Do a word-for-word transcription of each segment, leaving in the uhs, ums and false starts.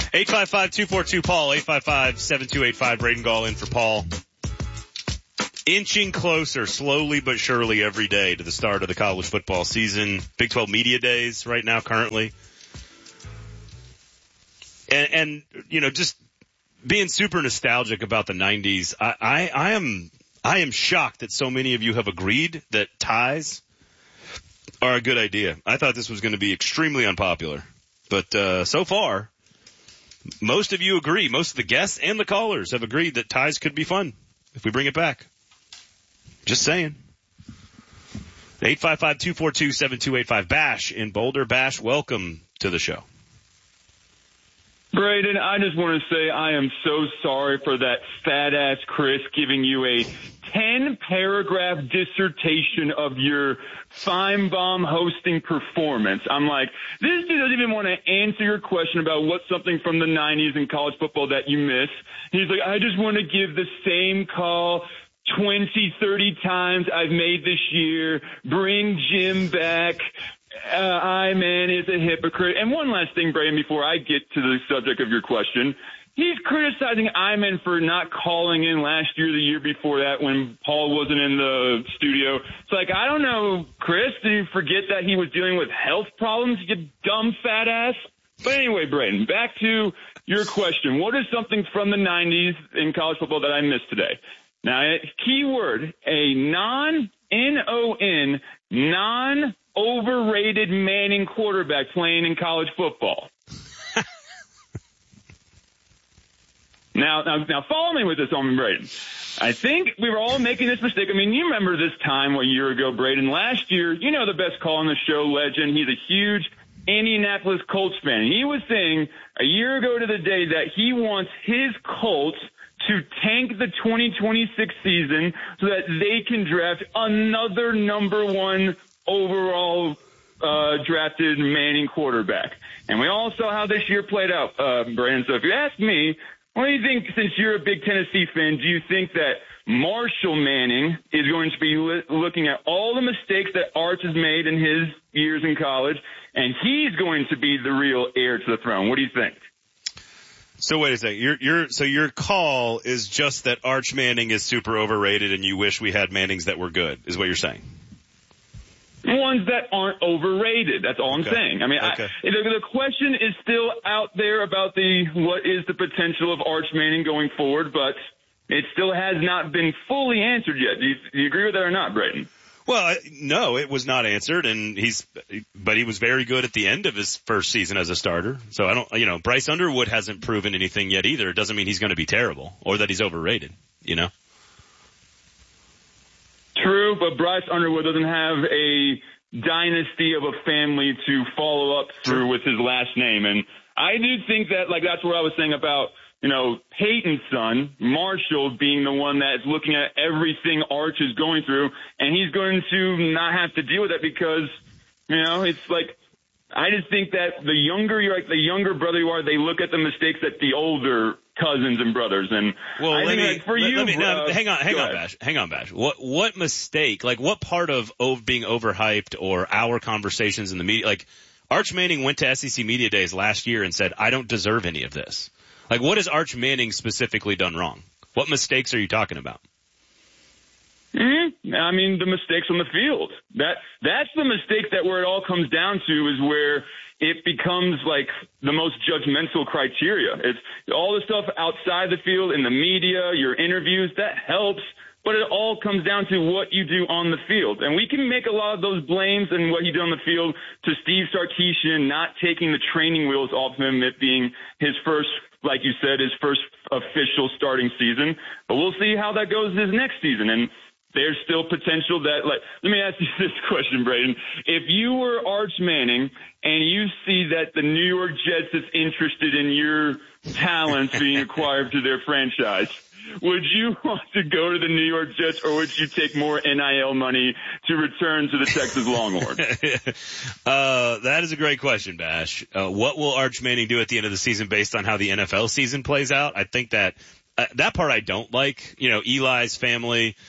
eight five five, two four two, Paul, eight five five, seven two eight five, Braden Gall in for Paul. Inching closer, slowly but surely every day to the start of the college football season. Big twelve Media Days right now currently. And, and you know, just being super nostalgic about the nineties, I, I, I am I am shocked that so many of you have agreed that ties are a good idea. I thought this was going to be extremely unpopular. But uh so far, most of you agree. Most of the guests and the callers have agreed that ties could be fun if we bring it back. Just saying. eight five five, two four two, seven two eight five. Bash in Boulder. Bash, welcome to the show. Braden, I just want to say I am so sorry for that fat-ass Chris giving you a ten-paragraph dissertation of your Feinbaum hosting performance. I'm like, this dude doesn't even want to answer your question about what's something from the nineties in college football that you miss. He's like, I just want to give the same call twenty, thirty times I've made this year. Bring Jim back. Uh, I man is a hypocrite. And one last thing, Braden, before I get to the subject of your question. He's criticizing Iman for not calling in last year, the year before that, when Paul wasn't in the studio. It's like, I don't know, Chris, did you forget that he was dealing with health problems, you dumb fat ass? But anyway, Braden, back to your question. What is something from the nineties in college football that I missed today? Now, key word, a non, N O N, non-overrated Manning quarterback playing in college football. Now, now, now, follow me with this, Almond Braden. I think we were all making this mistake. I mean, you remember this time a year ago, Braden. Last year, you know the best call on the show, Legend. He's a huge Indianapolis Colts fan. He was saying a year ago to the day that he wants his Colts to tank the twenty twenty-six season so that they can draft another number one overall uh drafted Manning quarterback. And we all saw how this year played out, uh, Brandon. So if you ask me, what do you think, since you're a big Tennessee fan, do you think that Marshall Manning is going to be li- looking at all the mistakes that Arch has made in his years in college, and he's going to be the real heir to the throne? What do you think? So wait a second. Your, your, so your call is just that Arch Manning is super overrated and you wish we had Mannings that were good, is what you're saying? Ones that aren't overrated. That's all I'm okay. saying. I mean, okay. I, the, the question is still out there about the what is the potential of Arch Manning going forward, but it still has not been fully answered yet. Do you, do you agree with that or not, Braden? Well, no, it was not answered, and he's, but he was very good at the end of his first season as a starter. So I don't, you know, Bryce Underwood hasn't proven anything yet either. It doesn't mean he's going to be terrible or that he's overrated, you know? True, but Bryce Underwood doesn't have a dynasty of a family to follow up through with his last name. And I do think that, like, that's what I was saying about, you know, Peyton's son, Marshall, being the one that's looking at everything Arch is going through, and he's going to not have to deal with that because, you know, it's like, I just think that the younger you're, like the younger brother you are, they look at the mistakes that the older cousins and brothers. And well, I let think me, like for let, you, let me, no, uh, hang on, hang on, ahead. Bash, hang on, Bash. What what mistake? Like, what part of of being overhyped or our conversations in the media? Like, Arch Manning went to S E C Media Days last year and said, "I don't deserve any of this." Like, what has Arch Manning specifically done wrong? What mistakes are you talking about? Mm-hmm. I mean, the mistakes on the field. That that's the mistake that where it all comes down to is where it becomes like the most judgmental criteria. It's all the stuff outside the field, in the media, your interviews, that helps. But it all comes down to what you do on the field. And we can make a lot of those blames and what he did on the field to Steve Sarkisian not taking the training wheels off him, it being his first, like you said, his first official starting season. But we'll see how that goes this next season. And there's still potential that, like, let me ask you this question, Braden. If you were Arch Manning and you see that the New York Jets is interested in your talents being acquired to their franchise, would you want to go to the New York Jets, or would you take more N I L money to return to the Texas Longhorns? uh, that is a great question, Bash. Uh, what will Arch Manning do at the end of the season based on how the N F L season plays out? I think that uh, that part I don't like. You know, Eli's family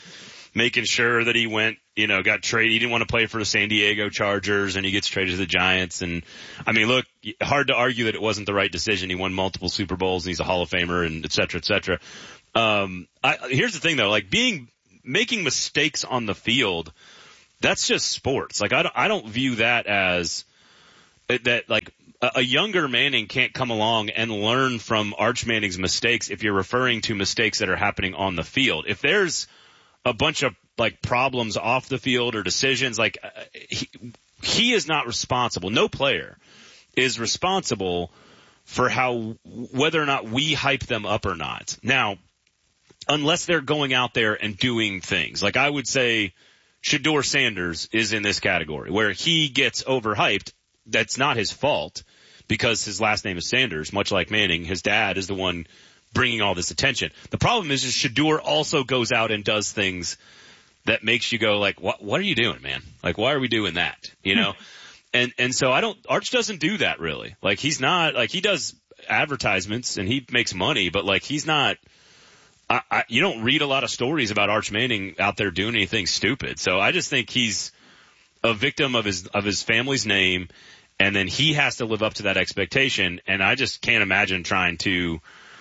making sure that he went, you know, got traded. He didn't want to play for the San Diego Chargers, and he gets traded to the Giants. And I mean, look, hard to argue that it wasn't the right decision. He won multiple Super Bowls, and he's a Hall of Famer, and et cetera, et cetera. Um, I, here's the thing though, like being, making mistakes on the field, that's just sports. Like I don't, I don't view that as that, like a, a younger Manning can't come along and learn from Arch Manning's mistakes if you're referring to mistakes that are happening on the field. If there's a bunch of like problems off the field or decisions, like he, he is not responsible. No player is responsible for how, whether or not we hype them up or not. Now, unless they're going out there and doing things. Like I would say Shedeur Sanders is in this category where he gets overhyped. That's not his fault because his last name is Sanders, much like Manning. His dad is the one bringing all this attention. The problem is, is Shedeur also goes out and does things that makes you go like, what, what are you doing, man? Like, why are we doing that? You know? and, and so I don't, Arch doesn't do that really. Like he's not, like he does advertisements and he makes money, but like he's not, I, I, you don't read a lot of stories about Arch Manning out there doing anything stupid. So I just think he's a victim of his, of his family's name. And then he has to live up to that expectation. And I just can't imagine trying to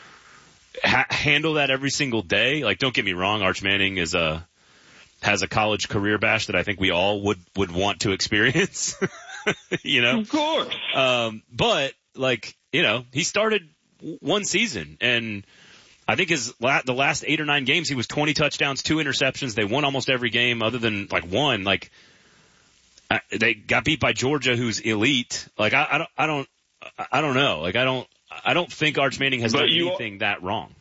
ha- handle that every single day. Like, don't get me wrong. Arch Manning is a, has a college career bash that I think we all would, would want to experience, you know? Of course. Um, but like, you know, he started one season and, I think his la- the last eight or nine games, he was twenty touchdowns, two interceptions. They won almost every game other than like one. Like uh, they got beat by Georgia, who's elite. Like I, I don't, I don't, I don't know. Like I don't, I don't think Arch Manning has but done anything that wrong.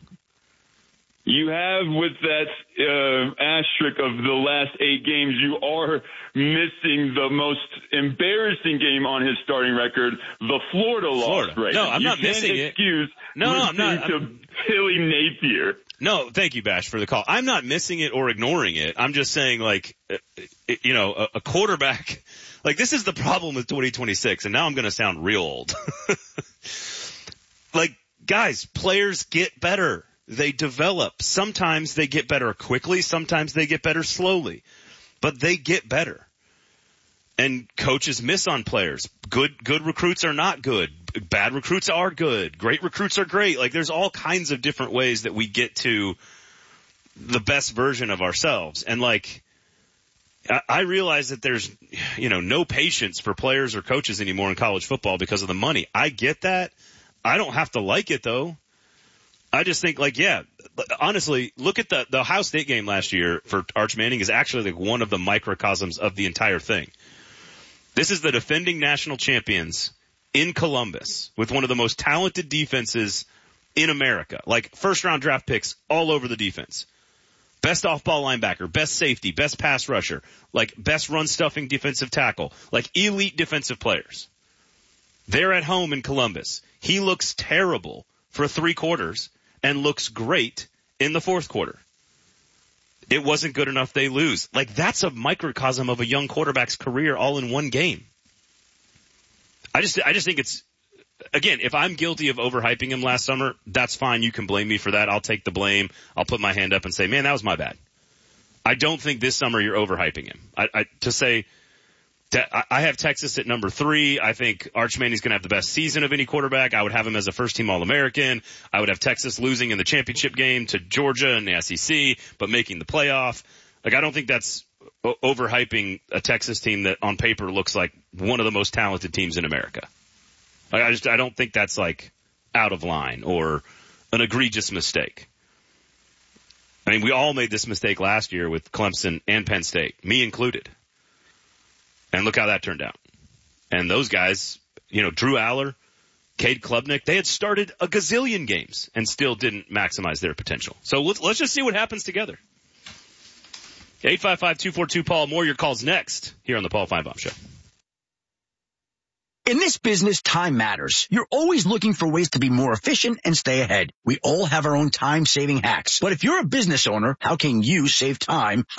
You have, with that uh, asterisk of the last eight games, you are missing the most embarrassing game on his starting record, the Florida, Florida. loss. Right? No, I'm you not missing it. Excuse no, no, I'm not. To I'm, Billy Napier. No, thank you, Bash, for the call. I'm not missing it or ignoring it. I'm just saying, like, you know, a, a quarterback. Like, this is the problem with twenty twenty-six, and now I'm going to sound real old. Like, guys, players get better. They develop. Sometimes they get better quickly. Sometimes they get better slowly. But they get better. And coaches miss on players. Good, good recruits are not good. Bad recruits are good. Great recruits are great. Like there's all kinds of different ways that we get to the best version of ourselves. And like, I, I realize that there's, you know, no patience for players or coaches anymore in college football because of the money. I get that. I don't have to like it though. I just think like, yeah, honestly, look at the, the Ohio State game last year for Arch Manning is actually like one of the microcosms of the entire thing. This is the defending national champions in Columbus with one of the most talented defenses in America. Like first round draft picks all over the defense. Best off-ball linebacker, best safety, best pass rusher, like best run stuffing defensive tackle, like elite defensive players. They're at home in Columbus. He looks terrible for three quarters and looks great in the fourth quarter. It wasn't good enough, they lose. Like, that's a microcosm of a young quarterback's career all in one game. I just, I just think it's, again, if I'm guilty of overhyping him last summer, that's fine. You can blame me for that. I'll take the blame. I'll put my hand up and say, man, that was my bad. I don't think this summer you're overhyping him. I, I to say, I have Texas at number three. I think Arch Manning's going to have the best season of any quarterback. I would have him as a first-team All-American. I would have Texas losing in the championship game to Georgia in the S E C, but making the playoff. Like, I don't think that's overhyping a Texas team that on paper looks like one of the most talented teams in America. Like, I just, I don't think that's like out of line or an egregious mistake. I mean, we all made this mistake last year with Clemson and Penn State, me included. And look how that turned out. And those guys, you know, Drew Aller, Cade Klubnik, they had started a gazillion games and still didn't maximize their potential. So let's, let's just see what happens together. eight five five, two four two, Paul. More your calls next here on the Paul Feinbaum Show. In this business, time matters. You're always looking for ways to be more efficient and stay ahead. We all have our own time-saving hacks. But if you're a business owner, how can you save time hiring?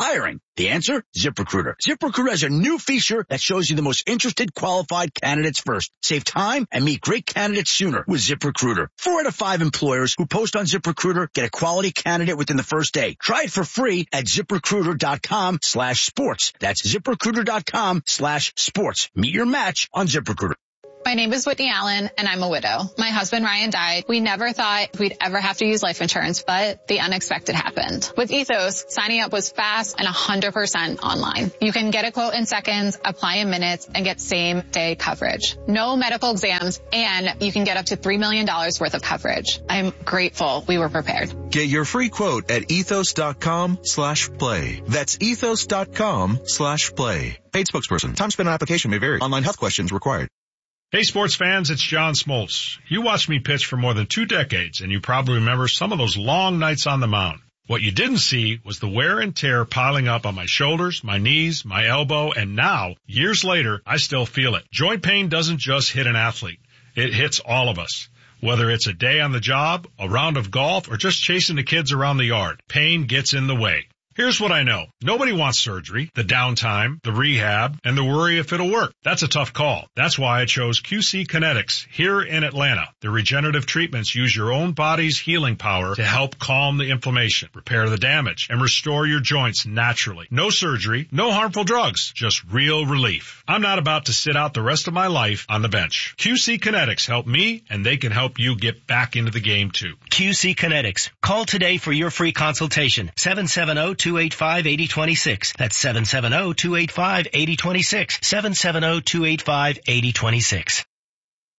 The answer? ZipRecruiter. ZipRecruiter has a new feature that shows you the most interested qualified candidates first. Save time and meet great candidates sooner with ZipRecruiter. Four out of five employers who post on ZipRecruiter get a quality candidate within the first day. Try it for free at ZipRecruiter.com slash sports. That's ZipRecruiter.com slash sports. Meet your match on ZipRecruiter. My name is Whitney Allen, and I'm a widow. My husband, Ryan, died. We never thought we'd ever have to use life insurance, but the unexpected happened. With Ethos, signing up was fast and one hundred percent online. You can get a quote in seconds, apply in minutes, and get same-day coverage. No medical exams, and you can get up to three million dollars worth of coverage. I'm grateful we were prepared. Get your free quote at ethos.com slash play. That's ethos.com slash play. Paid spokesperson. Time spent on application may vary. Online health questions required. Hey sports fans, it's John Smoltz. You watched me pitch for more than two decades, and you probably remember some of those long nights on the mound. What you didn't see was the wear and tear piling up on my shoulders, my knees, my elbow, and now, years later, I still feel it. Joint pain doesn't just hit an athlete. It hits all of us. Whether it's a day on the job, a round of golf, or just chasing the kids around the yard, pain gets in the way. Here's what I know. Nobody wants surgery, the downtime, the rehab, and the worry if it'll work. That's a tough call. That's why I chose Q C Kinetics here in Atlanta. The regenerative treatments use your own body's healing power to help calm the inflammation, repair the damage, and restore your joints naturally. No surgery, no harmful drugs, just real relief. I'm not about to sit out the rest of my life on the bench. Q C Kinetics help me, and they can help you get back into the game too. Q C Kinetics. Call today for your free consultation. seven seven zero, two eight five, eight zero two six. That's seven seven zero, two eight five, eight zero two six. seven seven zero, two eight five, eight zero two six.